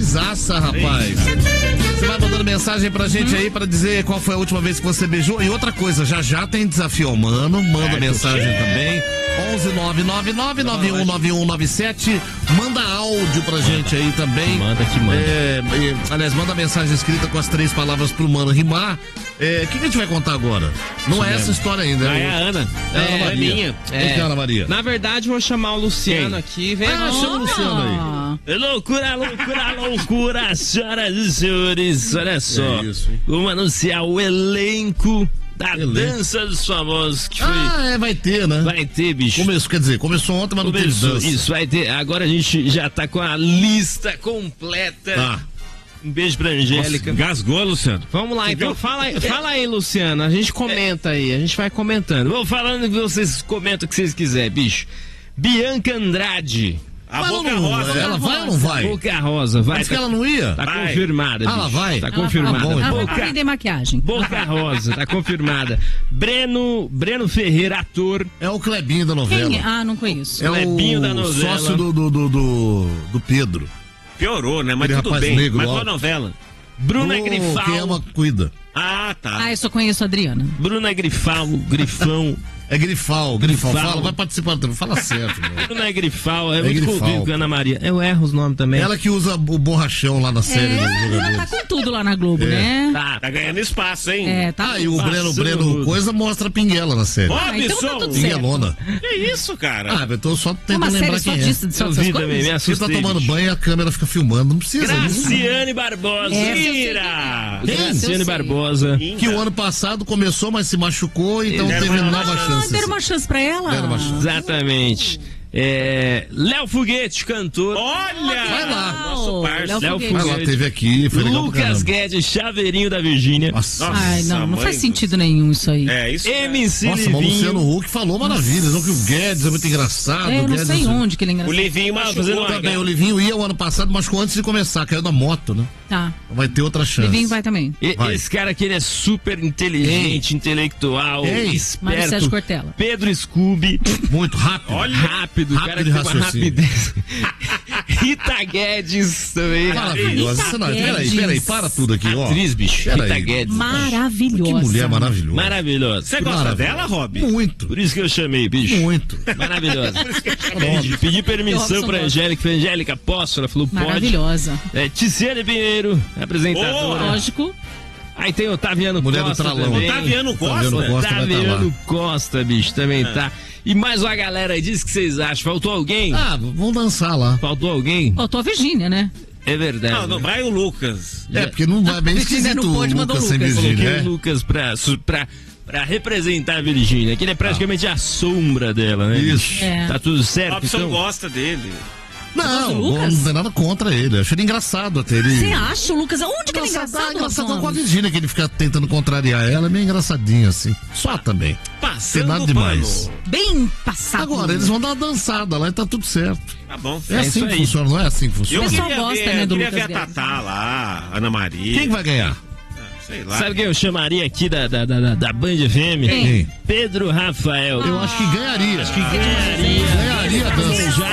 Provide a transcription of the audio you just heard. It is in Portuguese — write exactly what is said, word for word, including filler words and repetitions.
Coisaça, rapaz. Você vai mandando mensagem pra gente aí pra dizer qual foi a última vez que você beijou. E outra coisa, já já tem desafio humano. Manda é, mensagem também. onze nove nove nove nove um nove um nove sete. Manda áudio pra gente aí também. Manda que manda. É, é, aliás, manda mensagem escrita com as três palavras pro mano rimar. O é, que, que a gente vai contar agora? Não é essa história ainda. Ah, é a Ana. É, é, Ana Maria. É minha. É. É Ana Maria. Na verdade, vou chamar o Luciano Quem? aqui. Vem. Ah, chama o Luciano aí. Loucura, loucura, loucura, senhoras e senhores. Olha só. É isso, vamos anunciar o elenco da Elenco. Dança dos Famosos que foi... Ah, é, vai ter, né? Vai ter, bicho. Começou, quer dizer, começou ontem, mas começou, não teve dança. Isso, vai ter. Agora a gente já tá com a lista completa. Tá. Um beijo pra Angélica. Nossa, gasgou, Luciano. Vamos lá, então. Fala aí, fala aí, Luciano. A gente comenta aí, a gente vai comentando. Vou falando que vocês comentam o que vocês quiserem, bicho. Bianca Andrade. A Boca Rosa. Ela vai ou não vai? Boca Rosa, vai. Mas que ela não ia? Tá vai. confirmada. Ah, ela vai? Tá ela confirmada. Tá bom, então. Boca, aprender maquiagem. Boca Rosa, tá confirmada. Breno, Breno Ferreira, ator. É o Clebinho da novela. Quem? Ah, não conheço. É Clebinho o da novela. sócio do, do, do, do, do Pedro. Piorou, né? Mas Aquele tudo rapaz bem. negro, Mas ó. qual a novela? Bruna Oh, Grifal. quem ama, cuida. Ah, tá. Ah, eu só conheço a Adriana. Bruna Grifal, Grifão. É Grifal, Grifal. Grifal. Fala, vai participar do Fala certo, meu. Bruna Grifal, é, É muito Grifal. convívio com a Ana Maria. Eu erro os nomes também. Ela que usa o borrachão lá na série dos É, ela jogadores. tá com tudo lá na Globo, É. né? Tá. Tá ganhando espaço, hein? É, tá. Ah, e o Passando Breno, Breno tudo. Coisa mostra a pinguela na série. Robson! então tá tudo certo. Pinguelona. Que isso, cara? Ah, eu tô só É uma tentando série lembrar só quem é. disso, só Eu dessas vi também, coisas? me Você tá assustei. tomando bicho. banho e a câmera fica filmando. Não precisa disso. Graciane Barbosa. É, Mentira! Quem? Graciane Eu sei. Barbosa. Que o ano passado começou, mas se machucou, então Deram teve uma nova Ah, chance. deram uma chance pra ela. Deram uma chance. Exatamente. É, Léo Foguete, cantor. Olha! Vai lá. Nosso parceiro. Léo Léo Foguete. Vai lá, teve aqui, foi legal pra Lucas caramba. Guedes, chaveirinho da Virgínia. Nossa, Nossa. Ai, não, não mãe faz do sentido nenhum isso aí. É, isso M C Nossa, mas o Livinho. Luciano Huck falou maravilhas, não que o Guedes é muito engraçado. É, o eu não Guedes sei é- onde que ele é O engraçado. Livinho fazendo machucou. uma- Também, o Livinho ia o ano passado, machucou antes de começar, caiu da moto, né? Tá. Vai ter outra chance. Livinho vai também. E- Vai. Esse cara aqui, ele é super inteligente, intelectual, Ei. Mário esperto. Sérgio Cortella. Pedro Scooby. Muito rápido. Olha. Rápido, o Rápido cara de tem uma raciocínio. rapidez. Rita Guedes também. Maravilhosa. Rita Você não- Peraí, Guedes. peraí, para tudo aqui, ó. Atriz, bicho. Pera Rita aí. Guedes. Maravilhosa. Que mulher maravilhosa. Maravilhosa. Você gosta Maravilhosa. dela, Rob? Muito, Por isso que eu chamei, bicho. muito. Maravilhosa. Pedi, pedi permissão Robson pra gosta. Angélica. Falei, Angélica, posso? Ela falou, pode. Maravilhosa. É, Tiziane Pinheiro, apresentadora. Lógico. Aí tem o Otaviano Mulher do Costa tralão. também. Otaviano Costa? Otaviano Costa vai estar lá. Otaviano Costa, bicho, também tá. E mais uma galera aí, diz o que vocês acham. Faltou alguém? Ah, vamos dançar lá. Faltou alguém? Faltou a Virgínia, né? É verdade. Não, não, vai o Lucas. É, porque não vai bem Se fizer esquisito no o pódio, mandou Lucas sem Lucas. Virgínia, Coloquei né? o Lucas pra, su- pra, pra representar a Virgínia, que ele é praticamente a sombra dela, né? Isso. É. Tá tudo O certo, Robson então? gosta dele. Não, gosta do não, Lucas? não tem nada contra ele. Eu achei ele engraçado até. Ele... Você acha o Lucas? Onde que ele é Engraçado, engraçado, engraçado com a Robson? Virgínia, que ele fica tentando contrariar ela, é meio engraçadinho assim. Só também. Passando Tem nada o demais. pano. Bem passado. Agora, eles vão dar uma dançada lá e tá tudo certo. Tá bom. É, É assim isso que aí. funciona, não é assim que Eu funciona? pessoal queria gosta, ver, né, do eu queria Lucas ver a Guedes. Tatá lá, Ana Maria. Quem que vai ganhar? Sei lá. Sabe quem eu chamaria aqui da, da, da, da Band F M? Quem? Pedro Rafael. Eu acho que ganharia. Acho que ganharia. Ganharia a dança. Já